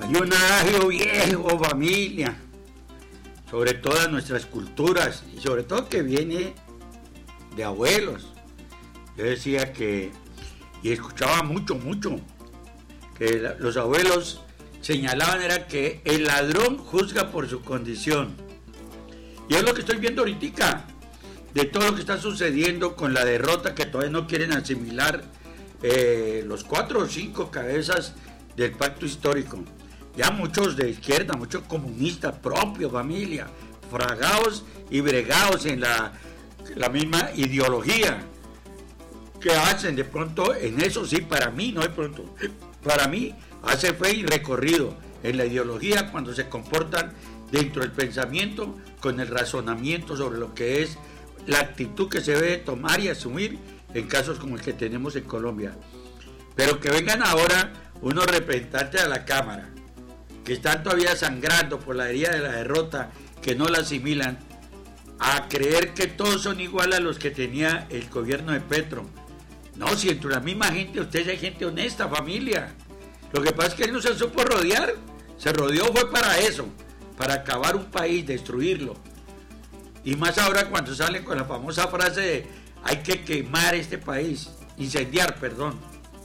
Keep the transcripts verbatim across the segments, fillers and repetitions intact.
Hay un adagio viejo, familia, sobre todas nuestras culturas y sobre todo que viene de abuelos. Yo decía que, y escuchaba mucho, mucho, que la, los abuelos señalaban era que el ladrón juzga por su condición. Y es lo que estoy viendo ahorita, de todo lo que está sucediendo con la derrota que todavía no quieren asimilar eh, los cuatro o cinco cabezas del pacto histórico. Ya muchos de izquierda, muchos comunistas propios, familia, fragados y bregados en la, la misma ideología. ¿Qué hacen de pronto en eso? Sí, para mí, no de pronto. Para mí hace fe y recorrido en la ideología cuando se comportan dentro del pensamiento con el razonamiento sobre lo que es la actitud que se debe tomar y asumir en casos como el que tenemos en Colombia. Pero que vengan ahora unos representantes a la Cámara que están todavía sangrando por la herida de la derrota, que no la asimilan, a creer que todos son iguales a los que tenía el gobierno de Petro. No, si entre la misma gente, ustedes hay gente honesta, familia. Lo que pasa es que él no se supo rodear, se rodeó fue para eso, para acabar un país, destruirlo. Y más ahora cuando salen con la famosa frase de hay que quemar este país, incendiar, perdón.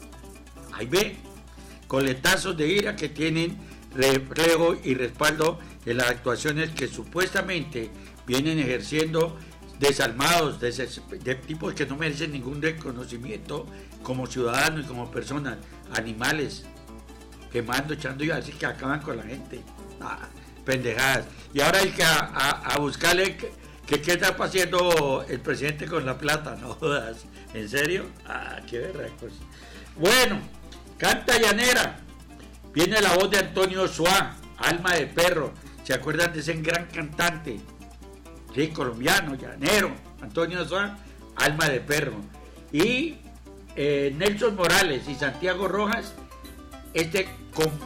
Ahí ve, coletazos de ira que tienen reflejo y respaldo en las actuaciones que supuestamente vienen ejerciendo desalmados, de, de tipos que no merecen ningún reconocimiento como ciudadanos y como personas, animales, quemando, echando y así que acaban con la gente. Ah, pendejadas. Y ahora hay que a, a, a buscarle que, que qué está haciendo el presidente con la plata, no jodas. ¿En serio? Ah, qué berracos. Bueno, canta llanera. Viene la voz de Antonio Suá, Alma de Perro. ¿Se acuerdan de ese gran cantante? Sí, colombiano, llanero, Antonio Suá, Alma de Perro. Y eh, Nelson Morales y Santiago Rojas, este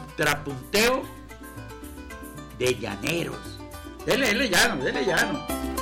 contrapunteo de llaneros. Dele, dele llano, dele llano.